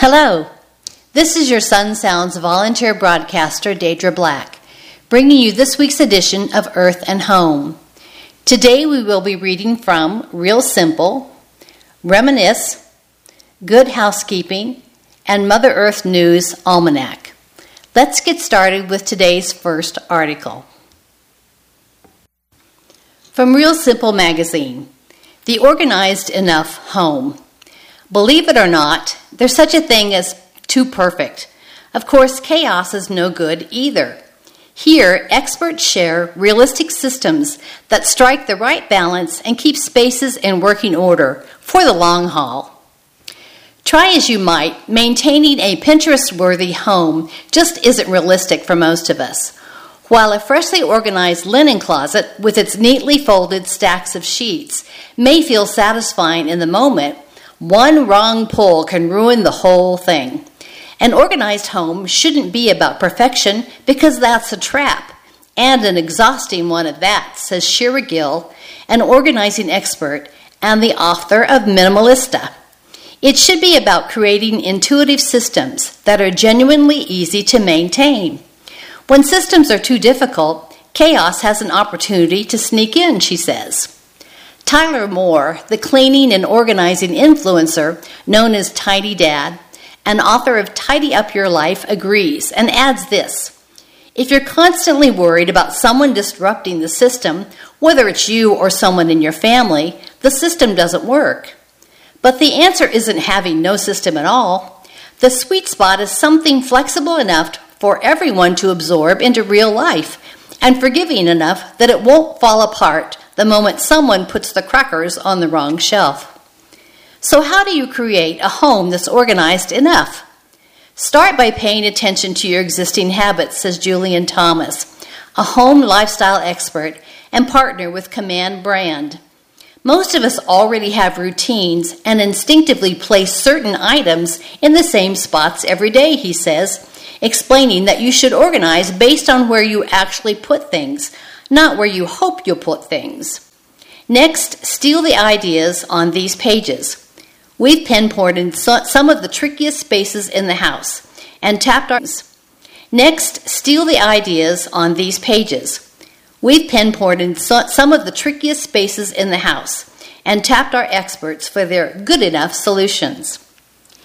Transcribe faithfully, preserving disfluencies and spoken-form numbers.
Hello, this is your Sun Sounds volunteer broadcaster, Deidre Black, bringing you this week's edition of Earth and Home. Today we will be reading from Real Simple, Reminisce, Good Housekeeping, and Mother Earth News Almanac. Let's get started with today's first article. From Real Simple magazine, The Organized Enough Home. Believe it or not, there's such a thing as too perfect. Of course, chaos is no good either. Here, experts share realistic systems that strike the right balance and keep spaces in working order for the long haul. Try as you might, maintaining a Pinterest-worthy home just isn't realistic for most of us. While a freshly organized linen closet with its neatly folded stacks of sheets may feel satisfying in the moment, one wrong pull can ruin the whole thing. An organized home shouldn't be about perfection because that's a trap, and an exhausting one at that, says Shira Gill, an organizing expert and the author of Minimalista. It should be about creating intuitive systems that are genuinely easy to maintain. When systems are too difficult, chaos has an opportunity to sneak in, she says. Tyler Moore, the cleaning and organizing influencer known as Tidy Dad, and author of Tidy Up Your Life, agrees and adds this: if you're constantly worried about someone disrupting the system, whether it's you or someone in your family, the system doesn't work. But the answer isn't having no system at all. The sweet spot is something flexible enough for everyone to absorb into real life and forgiving enough that it won't fall apart the moment someone puts the crackers on the wrong shelf. So how do you create a home that's organized enough? Start by paying attention to your existing habits, says Julian Thomas, a home lifestyle expert and partner with Command Brand. Most of us already have routines and instinctively place certain items in the same spots every day, he says, explaining that you should organize based on where you actually put things, not where you hope you'll put things. Next, steal the ideas on these pages. We've pinpointed some of the trickiest spaces in the house and tapped our... Next, steal the ideas on these pages. We've pinpointed some of the trickiest spaces in the house and tapped our experts for their good enough solutions.